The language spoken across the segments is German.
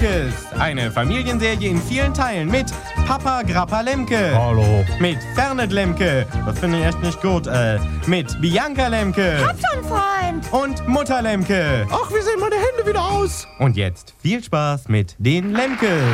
Lemkes, eine Familienserie in vielen Teilen mit Papa Grappa Lemke. Hallo. Mit Fernet Lemke, das finde ich echt nicht gut, mit Bianca Lemke. Hab schon, Freund. Und Mutter Lemke. Ach, wie sehen meine Hände wieder aus? Und jetzt viel Spaß mit den Lemkes.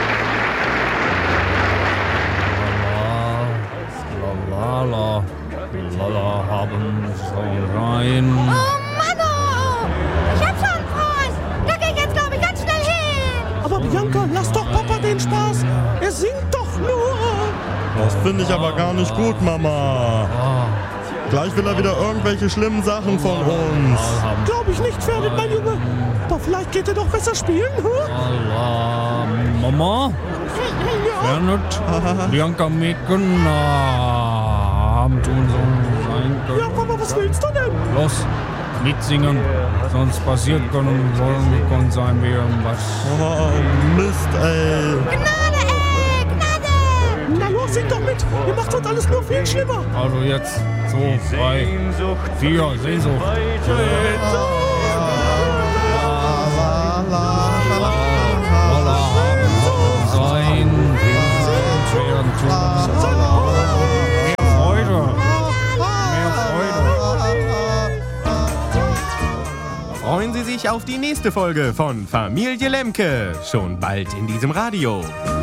Lala, lala haben soll rein. Oh, Mann, ich hab schon, Freund. Da geh ich jetzt, glaube ich, ganz schnell hin. Aber Bianca, lass doch Papa den Spaß. Er singt doch nur. Das finde ich aber gar nicht gut, Mama. Gleich will er wieder irgendwelche schlimmen Sachen von uns. Glaube ich nicht, Fernet, mein Junge. Doch vielleicht geht er doch besser spielen, Mama? Fernet, Bianca Meken haben tun so sein können. Ja, Papa, was willst du denn? Los, mitsingen, sonst passiert kann sein wie irgendwas. Oh, Mist, ey. Gnade, Gnade. Na los, sing doch mit. Ihr macht uns alles nur viel schlimmer. Also jetzt, 2, 3, 4, Sehnsucht. Freuen Sie sich auf die nächste Folge von Familie Lemke. Schon bald in diesem Radio.